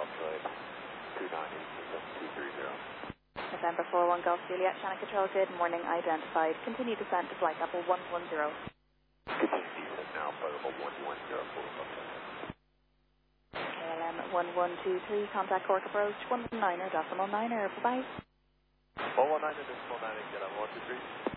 outside 29187230. November 41 Golf Juliet, Shannon Control, good morning, identified. Continue descent to flight level 110. Continue descent now, flight level 110, KLM 1123, contact Cork approach 119er, decimal 9er, bye-bye. 119er, decimal 9er, get on 123.